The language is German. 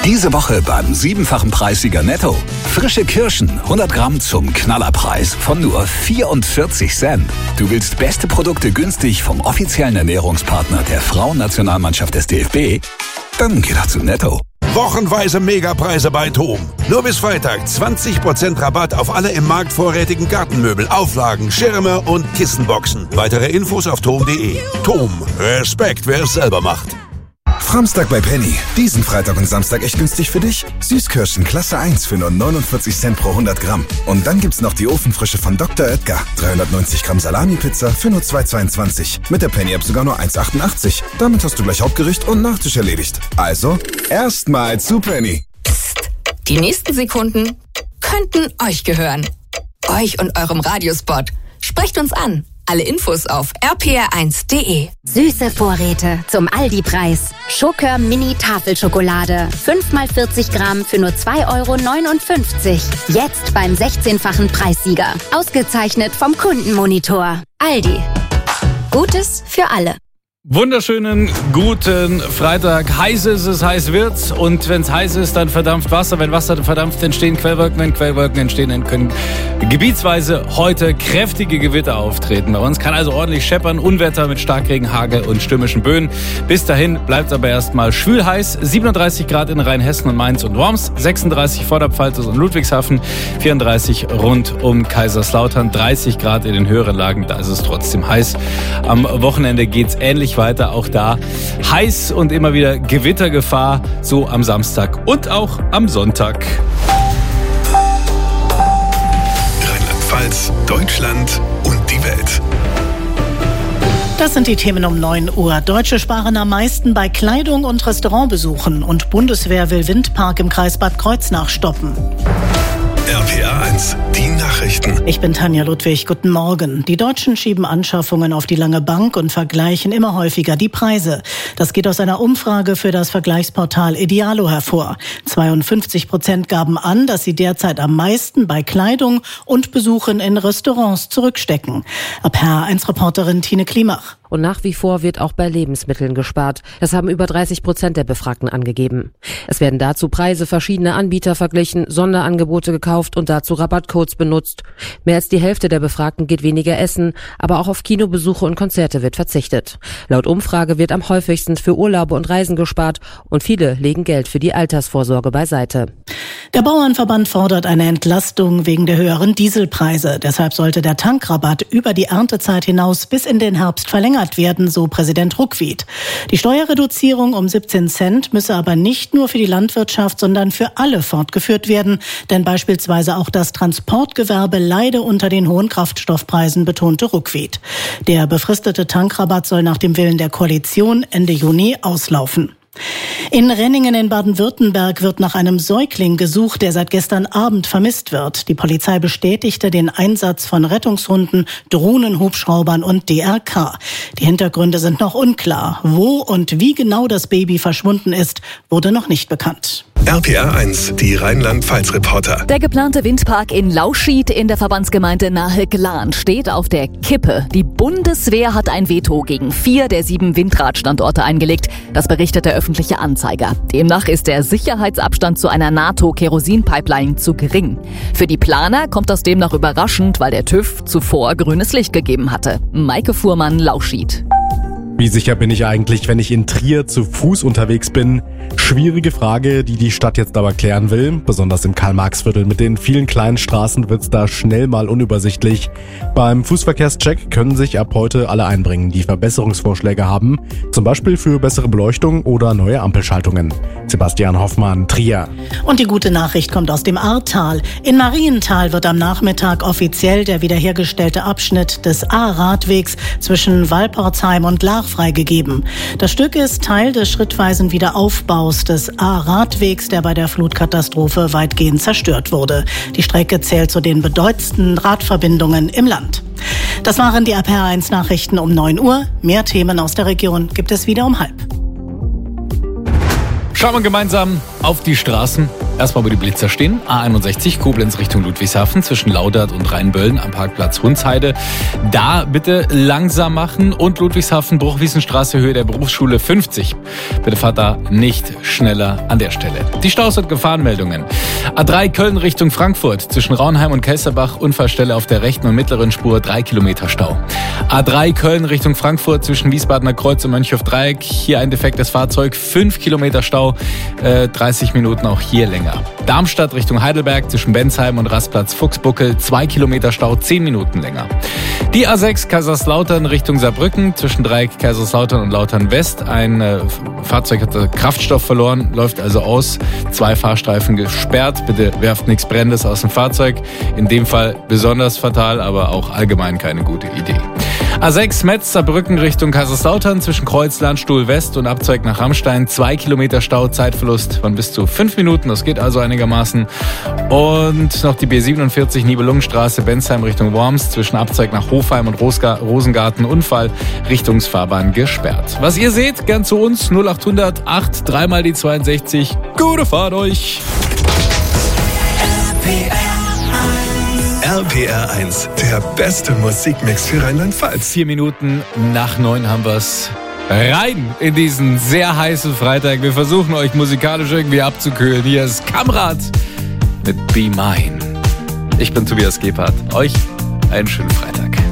Diese Woche beim 7-fachen Preissieger Netto. Frische Kirschen, 100 Gramm zum Knallerpreis von nur 44 Cent. Du willst beste Produkte günstig vom offiziellen Ernährungspartner der Frauennationalmannschaft des DFB? Dann geh doch zu Netto. Wochenweise Megapreise bei TOM. Nur bis Freitag 20% Rabatt auf alle im Markt vorrätigen Gartenmöbel, Auflagen, Schirme und Kissenboxen. Weitere Infos auf tom.de. TOM. Respekt, wer es selber macht. Framstag bei Penny. Diesen Freitag und Samstag echt günstig für dich? Süßkirschen Klasse 1 für nur 49 Cent pro 100 Gramm. Und dann gibt's noch die Ofenfrische von Dr. Oetker. 390 Gramm Salami-Pizza für nur 2,22. Mit der Penny-App sogar nur 1,88. Damit hast du gleich Hauptgericht und Nachtisch erledigt. Also, erstmal zu Penny. Psst. Die nächsten Sekunden könnten euch gehören. Euch und eurem Radiospot. Sprecht uns an. Alle Infos auf rpr1.de. Süße Vorräte zum Aldi-Preis. Schokör Mini Tafelschokolade. 5x40 Gramm für nur 2,59 €. Jetzt beim 16-fachen Preissieger. Ausgezeichnet vom Kundenmonitor. Aldi. Gutes für alle. Wunderschönen guten Freitag. Heiß ist es, heiß wird's. Und wenn es heiß ist, dann verdampft Wasser. Wenn Wasser verdampft, entstehen Quellwolken. Wenn Quellwolken entstehen, dann können gebietsweise heute kräftige Gewitter auftreten. Bei uns kann also ordentlich scheppern. Unwetter mit Starkregen, Hagel und stürmischen Böen. Bis dahin bleibt aber erstmal schwül heiß. 37 Grad in Rheinhessen und Mainz und Worms. 36 Vorderpfalz und Ludwigshafen. 34 rund um Kaiserslautern. 30 Grad in den höheren Lagen. Da ist es trotzdem heiß. Am Wochenende geht's ähnlich weiter, auch da heiß und immer wieder Gewittergefahr, so am Samstag und auch am Sonntag. Rheinland-Pfalz, Deutschland und die Welt. Das sind die Themen um 9 Uhr. Deutsche sparen am meisten bei Kleidung und Restaurantbesuchen und Bundeswehr will Windpark im Kreis Bad Kreuznach stoppen. RPR 1, die Nachrichten. Ich bin Tanja Ludwig, guten Morgen. Die Deutschen schieben Anschaffungen auf die lange Bank und vergleichen immer häufiger die Preise. Das geht aus einer Umfrage für das Vergleichsportal Idealo hervor. 52% gaben an, dass sie derzeit am meisten bei Kleidung und Besuchen in Restaurants zurückstecken. RPR1-Reporterin Tine Klimach. Und nach wie vor wird auch bei Lebensmitteln gespart. Das haben über 30% der Befragten angegeben. Es werden dazu Preise verschiedener Anbieter verglichen, Sonderangebote gekauft und dazu Rabattcodes benutzt. Mehr als die Hälfte der Befragten geht weniger essen, aber auch auf Kinobesuche und Konzerte wird verzichtet. Laut Umfrage wird am häufigsten für Urlaube und Reisen gespart und viele legen Geld für die Altersvorsorge beiseite. Der Bauernverband fordert eine Entlastung wegen der höheren Dieselpreise. Deshalb sollte der Tankrabatt über die Erntezeit hinaus bis in den Herbst verlängert werden, so Präsident Ruckwied. Die Steuerreduzierung um 17 Cent müsse aber nicht nur für die Landwirtschaft, sondern für alle fortgeführt werden, denn beispielsweise auch das Transportgewerbe leide unter den hohen Kraftstoffpreisen, betonte Ruckwied. Der befristete Tankrabatt soll nach dem Willen der Koalition Ende Juni auslaufen. In Renningen in Baden-Württemberg wird nach einem Säugling gesucht, der seit gestern Abend vermisst wird. Die Polizei bestätigte den Einsatz von Rettungshunden, Drohnen, Hubschraubern und DRK. Die Hintergründe sind noch unklar. Wo und wie genau das Baby verschwunden ist, wurde noch nicht bekannt. RPR 1, die Rheinland-Pfalz-Reporter. Der geplante Windpark in Lauschied in der Verbandsgemeinde nahe Glan steht auf der Kippe. Die Bundeswehr hat ein Veto gegen 4 der 7 Windradstandorte eingelegt. Das berichtet der öffentliche Anzeiger. Demnach ist der Sicherheitsabstand zu einer NATO-Kerosin-Pipeline zu gering. Für die Planer kommt das demnach überraschend, weil der TÜV zuvor grünes Licht gegeben hatte. Maike Fuhrmann, Lauschied. Wie sicher bin ich eigentlich, wenn ich in Trier zu Fuß unterwegs bin? Schwierige Frage, die die Stadt jetzt aber klären will. Besonders im Karl-Marx-Viertel mit den vielen kleinen Straßen wird's da schnell mal unübersichtlich. Beim Fußverkehrscheck können sich ab heute alle einbringen, die Verbesserungsvorschläge haben. Zum Beispiel für bessere Beleuchtung oder neue Ampelschaltungen. Sebastian Hoffmann, Trier. Und die gute Nachricht kommt aus dem Ahrtal. In Marienthal wird am Nachmittag offiziell der wiederhergestellte Abschnitt des A-Radwegs zwischen Walporzheim und Laach freigegeben. Das Stück ist Teil des schrittweisen Wiederaufbaus des A-Radwegs, der bei der Flutkatastrophe weitgehend zerstört wurde. Die Strecke zählt zu den bedeutendsten Radverbindungen im Land. Das waren die RPR1 Nachrichten um 9 Uhr. Mehr Themen aus der Region gibt es wieder um 12:30. Schauen wir gemeinsam auf die Straßen. Erstmal, wo die Blitzer stehen. A61 Koblenz Richtung Ludwigshafen zwischen Laudert und Rheinböllen am Parkplatz Hunsheide. Da bitte langsam machen und Ludwigshafen Bruchwiesenstraße Höhe der Berufsschule 50. Bitte fahrt da nicht schneller an der Stelle. Die Staus und Gefahrenmeldungen. A3 Köln Richtung Frankfurt zwischen Raunheim und Kelsterbach Unfallstelle auf der rechten und mittleren Spur 3 Kilometer Stau. A3 Köln Richtung Frankfurt zwischen Wiesbadener Kreuz und Mönchhof-Dreieck. Hier ein defektes Fahrzeug, 5 Kilometer Stau, 30 Minuten auch hier länger. Darmstadt Richtung Heidelberg zwischen Bensheim und Rastplatz Fuchsbuckel, 2 Kilometer Stau, 10 Minuten länger. Die A6 Kaiserslautern Richtung Saarbrücken zwischen Dreieck Kaiserslautern und Lautern West. Ein Fahrzeug hatte Kraftstoff verloren, läuft also aus. 2 Fahrstreifen gesperrt. Bitte werft nichts Brennendes aus dem Fahrzeug. In dem Fall besonders fatal, aber auch allgemein keine gute Idee. A6 Metz Saarbrücken Richtung Kaiserslautern zwischen Kreuz Landstuhl West und Abzweig nach Rammstein. 2 Kilometer Stau, Zeitverlust von bis zu 5 Minuten. Das geht also einigermaßen. Und noch die B47 Nibelungenstraße Bensheim Richtung Worms zwischen Abzweig nach Hofheim und Rosengarten. Unfall, Richtungsfahrbahn gesperrt. Was ihr seht, gern zu uns 0800 8 3 mal die 62. Gute Fahrt euch! RPR 1, der beste Musikmix für Rheinland-Pfalz. 4 Minuten nach 9 haben wir's. Rein in diesen sehr heißen Freitag. Wir versuchen euch musikalisch irgendwie abzukühlen. Hier ist Kamrat mit Be Mine. Ich bin Tobias Gebhardt. Euch einen schönen Freitag.